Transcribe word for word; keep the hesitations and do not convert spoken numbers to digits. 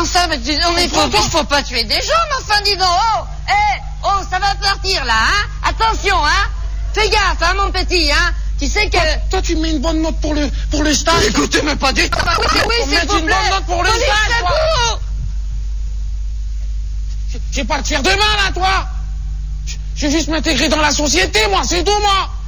comment ça? Mais tu, on est faut, faut pas tuer des gens, mais enfin, dis donc. Oh, hé, hey, oh, ça va partir, là, hein? Attention, hein? Fais gaffe, hein, mon petit, hein? Tu sais que... Toi, toi, tu mets une bonne note pour le, pour le stage. Écoutez, mais pas du tout. Ah, oui, oui, s'il vous plaît. une bonne note pour le stage, toi. J'ai pas à te faire de mal, hein, toi. Je vais juste m'intégrer dans la société, moi, c'est tout, moi.